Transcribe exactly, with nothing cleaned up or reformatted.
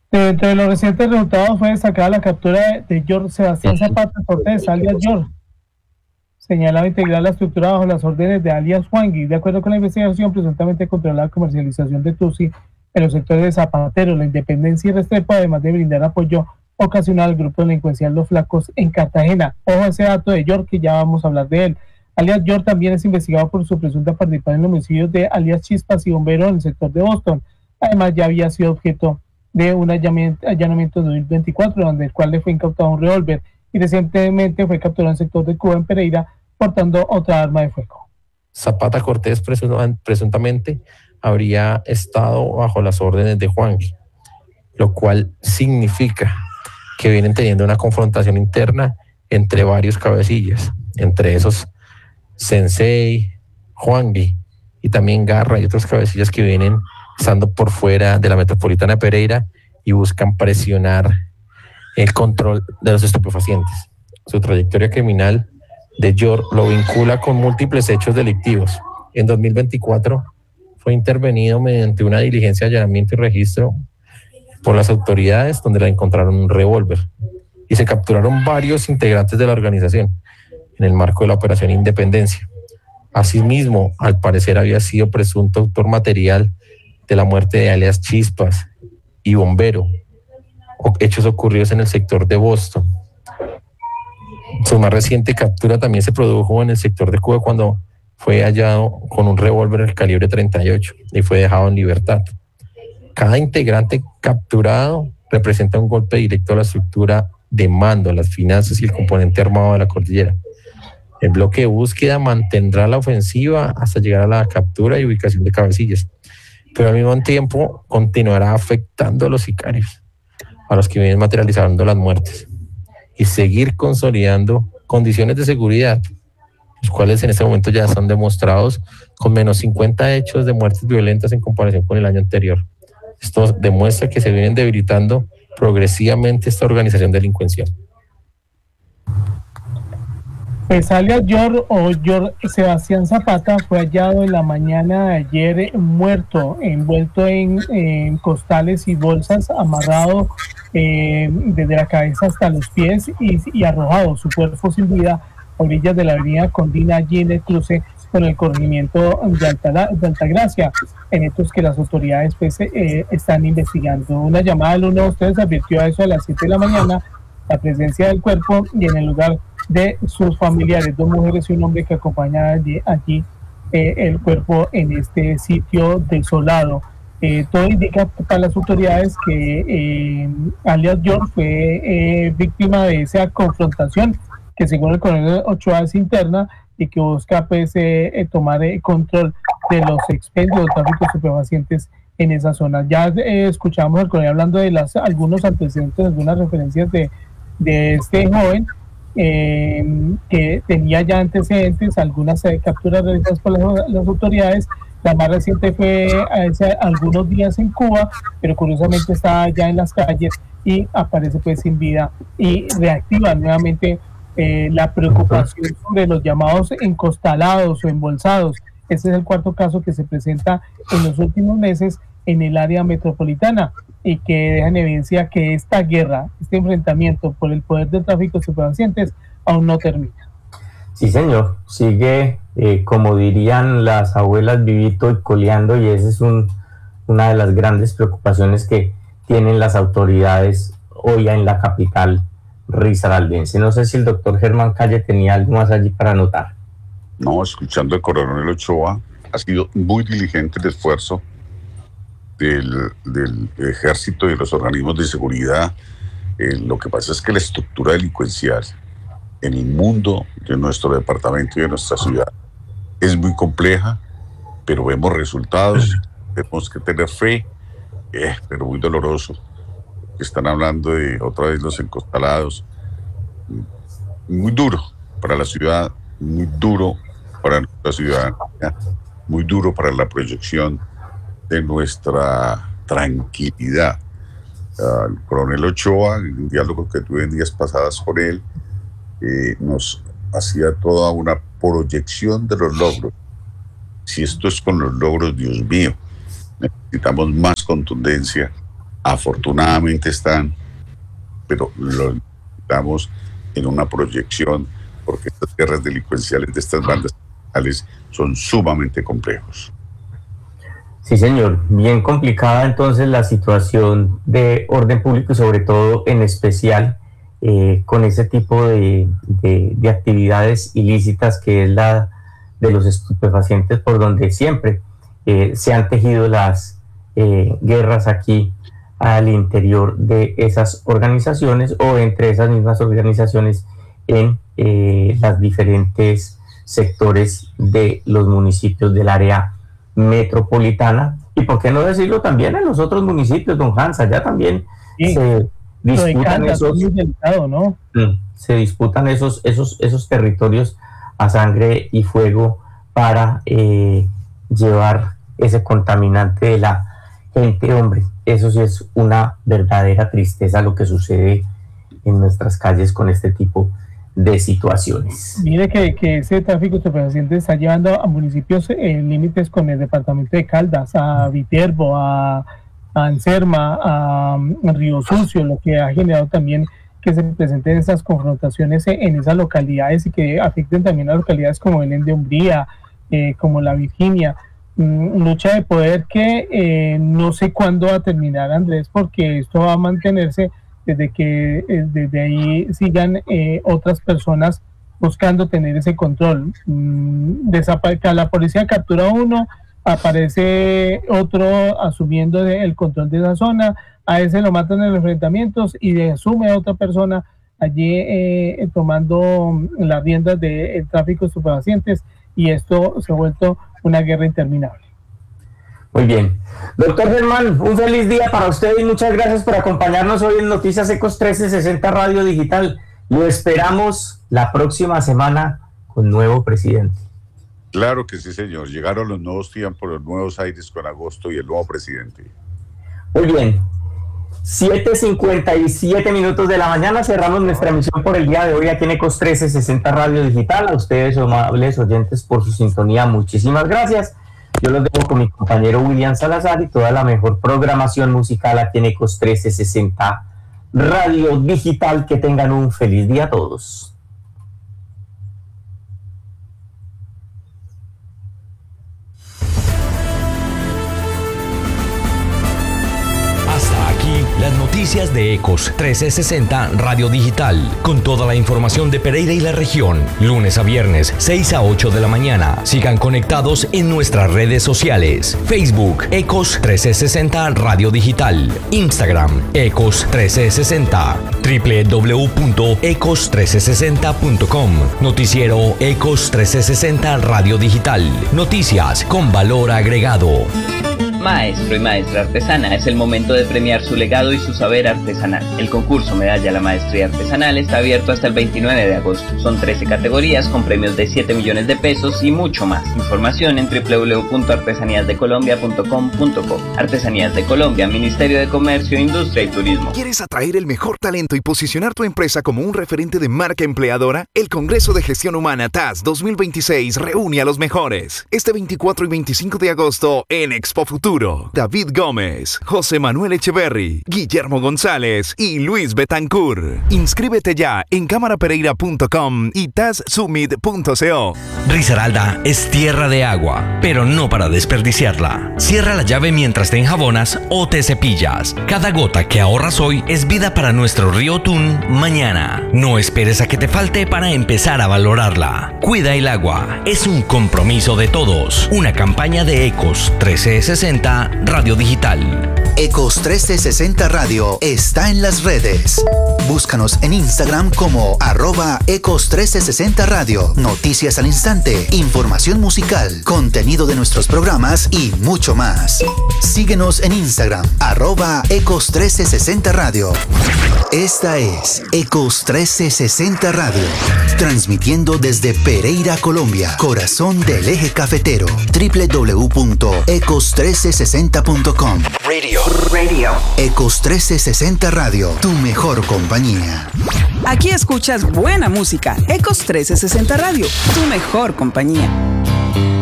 Dentro de los recientes resultados fue destacada la captura de, de George Sebastián Zapata Cortés, alias George, señalaba integrar la estructura bajo las órdenes de alias Juangui. De acuerdo con la investigación, presuntamente controla la comercialización de Tusi en los sectores de Zapatero, La Independencia y Restrepo, además de brindar apoyo ocasional al grupo delincuencial Los Flacos en Cartagena. Ojo a ese dato de George, que ya vamos a hablar de él. Alias George también es investigado por su presunta participación en los homicidios de alias Chispas y Bombero en el sector de Boston. Además, ya había sido objeto de un allanamiento en dos mil veinticuatro, donde el cual le fue incautado un revólver, y recientemente fue capturado en el sector de Cuba, en Pereira, portando otra arma de fuego. Zapata Cortés presuntamente habría estado bajo las órdenes de Juangui, lo cual significa que vienen teniendo una confrontación interna entre varios cabecillas, entre esos Sensei, Juangui y también Garra y otros cabecillas que vienen estando por fuera de la metropolitana de Pereira y buscan presionar el control de los estupefacientes. Su trayectoria criminal de George lo vincula con múltiples hechos delictivos. En dos mil veinticuatro fue intervenido mediante una diligencia de allanamiento y registro por las autoridades, donde le encontraron un revólver y se capturaron varios integrantes de la organización en el marco de la Operación Independencia. Asimismo, al parecer había sido presunto autor material de la muerte de alias Chispas y Bombero, hechos ocurridos en el sector de Boston. Su más reciente captura también se produjo en el sector de Cuba, cuando fue hallado con un revólver del calibre treinta y ocho y fue dejado en libertad. Cada integrante capturado representa un golpe directo a la estructura de mando, las finanzas y el componente armado de la cordillera. El bloque de búsqueda mantendrá la ofensiva hasta llegar a la captura y ubicación de cabecillas, pero al mismo tiempo continuará afectando a los sicarios, a los que vienen materializando las muertes, y seguir consolidando condiciones de seguridad, los cuales en este momento ya son demostrados con menos cincuenta hechos de muertes violentas en comparación con el año anterior. Esto demuestra que se vienen debilitando progresivamente esta organización delincuencial. Pues alias George o George Sebastián Zapata fue hallado en la mañana de ayer muerto, envuelto en, en costales y bolsas, amarrado eh, desde la cabeza hasta los pies y, y arrojado su cuerpo sin vida a orillas de la avenida Condina, allí en el cruce con el corregimiento de, Alta, de Altagracia, en hechos que las autoridades pues, eh, están investigando. Una llamada al uno dos tres advirtió a eso a las siete de la mañana la presencia del cuerpo, y en el lugar de sus familiares, dos mujeres y un hombre que acompañaban allí, allí eh, el cuerpo en este sitio desolado. Eh, todo indica para las autoridades que eh, alias George fue eh, víctima de esa confrontación que, según el coronel Ochoa, es interna y que busca pues eh, eh, tomar eh, control de los expendios de tráfico de estupefacientes en esa zona. Ya eh, escuchamos al coronel hablando de las, algunos antecedentes, algunas referencias de, de este joven eh, que tenía ya antecedentes, algunas eh, capturas realizadas por las, las autoridades. La más reciente fue hace algunos días en Cuba, pero curiosamente está ya en las calles y aparece pues sin vida, y reactiva nuevamente eh, la preocupación sobre los llamados encostalados o embolsados. Este es el cuarto caso que se presenta en los últimos meses en el área metropolitana, y que deja en evidencia que esta guerra, este enfrentamiento por el poder del tráfico de estupefacientes aún no termina. Sí, señor, sigue, eh, como dirían las abuelas, vivito y coleando, y esa es un, una de las grandes preocupaciones que tienen las autoridades hoy en la capital risaraldense. No sé si el doctor Germán Calle tenía algo más allí para anotar. No, escuchando al coronel Ochoa, ha sido muy diligente el esfuerzo del, del ejército y de los organismos de seguridad. Eh, lo que pasa es que la estructura delincuencial en el mundo de nuestro departamento y de nuestra ciudad es muy compleja, pero vemos resultados, tenemos que tener fe, eh, pero muy doloroso. Están hablando de otra vez los encostalados, muy duro para la ciudad, muy duro para nuestra ciudadanía, muy duro para la proyección de nuestra tranquilidad. Uh, el coronel Ochoa, en un diálogo que tuve en días pasadas con él, eh, nos hacía toda una proyección de los logros. Si esto es con los logros, Dios mío, necesitamos más contundencia, Afortunadamente están, pero lo estamos en una proyección porque estas guerras delincuenciales de estas bandas criminales son sumamente complejos. Sí, señor, bien complicada entonces la situación de orden público y sobre todo en especial eh, con ese tipo de, de, de actividades ilícitas que es la de los estupefacientes, por donde siempre eh, se han tejido las eh, guerras aquí al interior de esas organizaciones o entre esas mismas organizaciones en eh, las diferentes sectores de los municipios del área metropolitana y por qué no decirlo también en los otros municipios, don Hans, allá también sí. se disputan esos delicado, ¿no? se disputan esos, esos, esos territorios a sangre y fuego para eh, llevar ese contaminante de la gente, hombre. Eso sí es una verdadera tristeza lo que sucede en nuestras calles con este tipo de situaciones. Mire que, que ese tráfico de estupefacientes está llevando a municipios en límites con el departamento de Caldas, a Viterbo, a, a Anserma, a, a Río Sucio, lo que ha generado también que se presenten esas confrontaciones en esas localidades y que afecten también a localidades como Belén de Umbría, eh, como La Virginia. Mm, lucha de poder que eh, no sé cuándo va a terminar, Andrés, porque esto va a mantenerse desde que eh, desde ahí sigan eh, otras personas buscando tener ese control. Mm, desapare- la policía captura a uno, aparece otro asumiendo el control de esa zona, a ese lo matan en los enfrentamientos y asume a otra persona allí eh, tomando las riendas del tráfico de estupefacientes y esto se ha vuelto una guerra interminable. Muy bien. Doctor Germán, un feliz día para usted y muchas gracias por acompañarnos hoy en Noticias Ecos trece sesenta Radio Digital. Lo esperamos la próxima semana con nuevo presidente. Claro que sí, señor. Llegaron los nuevos tiempos, los nuevos aires con agosto y el nuevo presidente. Muy bien. siete cincuenta y siete minutos de la mañana, cerramos nuestra emisión por el día de hoy aquí en Ecos trece sesenta Radio Digital. A ustedes, amables oyentes, por su sintonía, muchísimas gracias. Yo los dejo con mi compañero William Salazar y toda la mejor programación musical aquí en Ecos trece sesenta Radio Digital. Que tengan un feliz día a todos. Las noticias de Ecos trece sesenta Radio Digital, con toda la información de Pereira y la región, lunes a viernes, seis a ocho de la mañana. Sigan conectados en nuestras redes sociales: Facebook, Ecos trece sesenta Radio Digital, Instagram, Ecos trece sesenta, doble u doble u doble u punto ecos trece sesenta punto com, noticiero Ecos trece sesenta Radio Digital, noticias con valor agregado. Maestro y maestra artesana, es el momento de premiar su legado y su saber artesanal. El concurso Medalla a la Maestría Artesanal está abierto hasta el veintinueve de agosto. Son trece categorías con premios de siete millones de pesos y mucho más. Información en doble u doble u doble u punto artesanías de colombia punto com punto co. Artesanías de Colombia, Ministerio de Comercio, Industria y Turismo. ¿Quieres atraer el mejor talento y posicionar tu empresa como un referente de marca empleadora? El Congreso de Gestión Humana T A S dos mil veintiséis reúne a los mejores. Este veinticuatro y veinticinco de agosto en Expo Futuro. David Gómez, José Manuel Echeverry, Guillermo González y Luis Betancourt. Inscríbete ya en cámara pereira punto com y tas summit punto co. Risaralda es tierra de agua, pero no para desperdiciarla. Cierra la llave mientras te enjabonas o te cepillas. Cada gota que ahorras hoy es vida para nuestro río Tun mañana. No esperes a que te falte para empezar a valorarla. Cuida el agua. Es un compromiso de todos. Una campaña de Ecos trece sesenta Radio Digital. Ecos trece sesenta Radio está en las redes. Búscanos en Instagram como arroba Ecos trece sesenta Radio. Noticias al instante, información musical, contenido de nuestros programas y mucho más. Síguenos en Instagram, arroba Ecos trece sesenta Radio. Esta es Ecos trece sesenta Radio, transmitiendo desde Pereira, Colombia, corazón del eje cafetero. doble u doble u doble u punto ecos trece sesenta punto com. Radio. Radio. Ecos trece sesenta Radio, tu mejor compañía. Aquí escuchas buena música. Ecos trece sesenta Radio, tu mejor compañía.